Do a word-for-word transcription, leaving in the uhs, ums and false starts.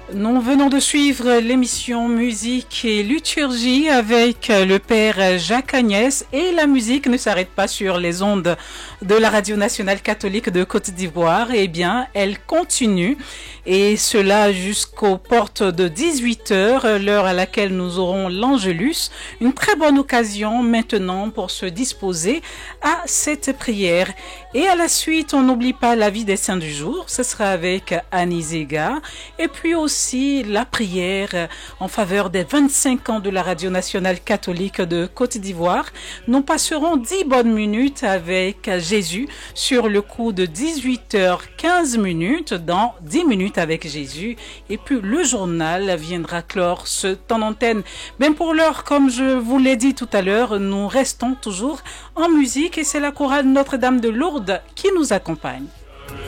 Nous venons de suivre l'émission Musique et Liturgie avec le Père Jacques Agnès et la musique ne s'arrête pas sur les ondes de la Radio Nationale Catholique de Côte d'Ivoire. Eh bien, elle continue et cela jusqu'aux portes de dix-huit heures, l'heure à laquelle nous aurons l'Angélus. Une très bonne occasion maintenant pour se disposer à cette prière. Et à la suite, on n'oublie pas la vie des saints du jour. Ce sera avec Annie Zega et puis aussi la prière en faveur des vingt-cinq ans de la Radio Nationale Catholique de Côte d'Ivoire. Nous passerons dix bonnes minutes avec Jésus sur le coup de dix-huit heures quinze minutes dans dix minutes avec Jésus. Et puis le journal viendra clore ce temps d'antenne. Même pour l'heure, comme je vous l'ai dit tout à l'heure, nous restons toujours en musique et c'est la chorale Notre-Dame de Lourdes qui nous accompagne.